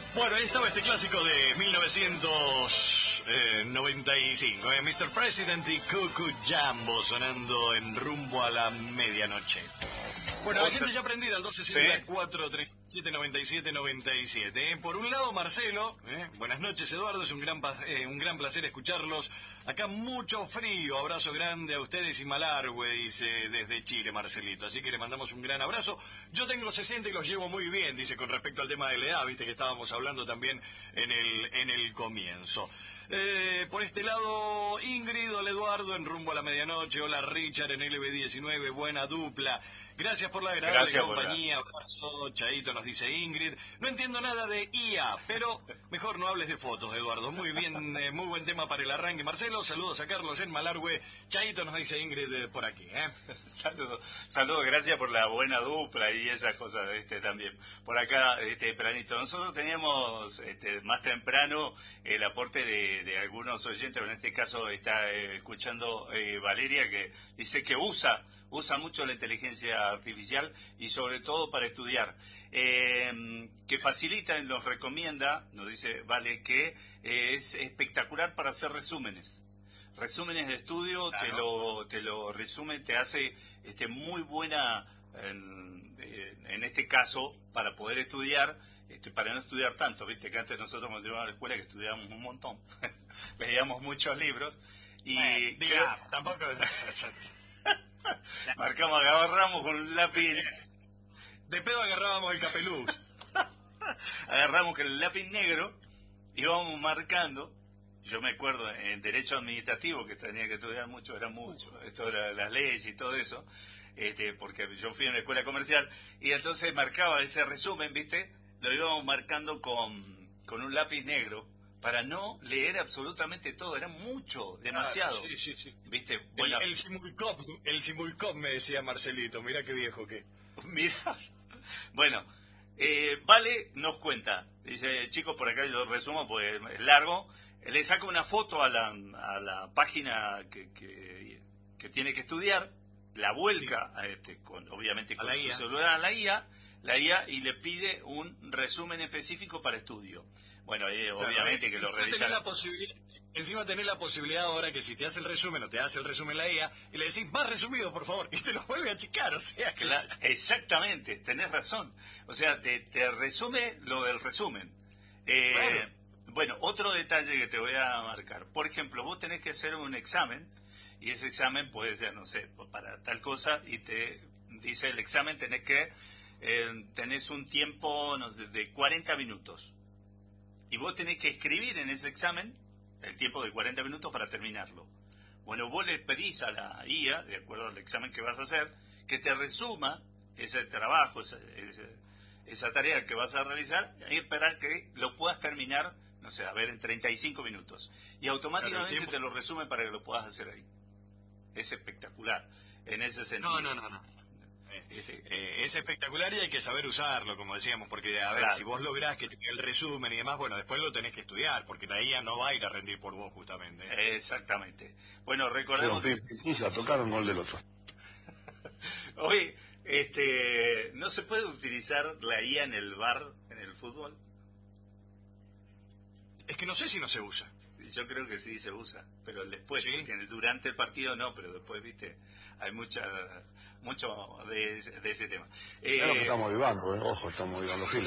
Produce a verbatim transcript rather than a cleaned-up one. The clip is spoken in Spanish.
Bueno, ahí estaba este clásico de mil novecientos noventa y cinco, ¿eh? míster President y Cuckoo Jambo sonando en Rumbo a la Medianoche. Bueno, la gente ya aprendida al doce sesenta y cuatro, treinta y siete, noventa y siete, noventa y siete. ¿eh? Por un lado, Marcelo, ¿eh? buenas noches, Eduardo, es un gran, eh, un gran placer escucharlos. Acá mucho frío, abrazo grande a ustedes y Malargüe, dice desde Chile, Marcelito. Así que le mandamos un gran abrazo. Yo tengo sesenta y los llevo muy bien, dice, con respecto al tema de la edad, viste que estábamos hablando también en el, en el comienzo. Eh, por este lado, Ingrid, hola Eduardo, en Rumbo a la Medianoche, hola Richard en L B diecinueve, buena dupla. Gracias por la agradable Gracias compañía. Abrazo, Chaito, nos dice Ingrid. No entiendo nada de I A, pero mejor no hables de fotos, Eduardo. Muy bien, eh, muy buen tema para el arranque. Marcelo, saludos a Carlos en Malargüe. Chaito, nos dice Ingrid eh, por aquí. ¿eh? Saludos, saludos, gracias por la buena dupla y esas cosas este también. Por acá, este tempranito. Nosotros teníamos este, más temprano el aporte de, de algunos oyentes, en este caso está eh, escuchando eh, Valeria, que dice que usa usa mucho la inteligencia artificial y sobre todo para estudiar, eh, que facilita y nos recomienda, nos dice Vale, que eh, es espectacular para hacer resúmenes, resúmenes de estudio, claro. te lo te lo resume, te hace este muy buena, en, en este caso, para poder estudiar, este, para no estudiar tanto, viste que antes nosotros cuando íbamos a la escuela que estudiábamos un montón, leíamos muchos libros y... Eh, diga, que, tampoco... Marcamos, agarramos con un lápiz. De pedo agarrábamos el capeluz. Agarramos con el lápiz negro y íbamos marcando. Yo me acuerdo en derecho administrativo que tenía que estudiar mucho, era mucho, esto era las leyes y todo eso, este, porque yo fui a una escuela comercial y entonces marcaba ese resumen, ¿viste? Lo íbamos marcando con, con un lápiz negro. Para no leer absolutamente todo, era mucho, demasiado. Ah, sí, sí, sí. ¿Viste? Bueno, el, el simulcop, el simulcop me decía Marcelito, mira qué viejo que. Mira, bueno, eh, Vale nos cuenta, dice, chicos, por acá yo resumo, pues es largo, le saca una foto a la, a la página que, que, que tiene que estudiar, la vuelca, sí. este, con, obviamente con su celular a la I A, la I A y le pide un resumen específico para estudio. Bueno, eh, claro, obviamente eh, que lo realiza... Encima tenés la posibilidad ahora que si te hace el resumen o te hace el resumen la I A y le decís más resumido, por favor, y te lo vuelve a achicar, o sea que... La, exactamente, tenés razón. O sea, te, te resume lo del resumen. Eh, claro. Bueno, otro detalle que te voy a marcar. Por ejemplo, vos tenés que hacer un examen y ese examen puede ser, no sé, para tal cosa y te dice el examen tenés que... Eh, tenés un tiempo, no sé, de cuarenta minutos. Y vos tenés que escribir en ese examen el tiempo de cuarenta minutos para terminarlo. Bueno, vos le pedís a la I A, de acuerdo al examen que vas a hacer, que te resuma ese trabajo, esa, esa tarea que vas a realizar, y esperar que lo puedas terminar, no sé, a ver, en treinta y cinco minutos. Y automáticamente claro, te lo resume para que lo puedas hacer ahí. Es espectacular, en ese sentido. No, no, no, no. Este, eh, es espectacular y hay que saber usarlo, como decíamos, porque a ver, claro. si vos lográs que el resumen y demás, bueno, después lo tenés que estudiar, porque la I A no va a ir a rendir por vos, justamente. ¿eh? Exactamente. Bueno, recordemos... Sí, la tocaron gol del otro. Hoy, este, ¿no se puede utilizar la I A en el V A R, en el fútbol? Es que no sé si no se usa. Yo creo que sí se usa, pero después, ¿Sí? porque durante el partido no, pero después, viste, hay mucha mucho de, de ese tema. Eh, claro que estamos vivando, eh, ojo, estamos vivando giles.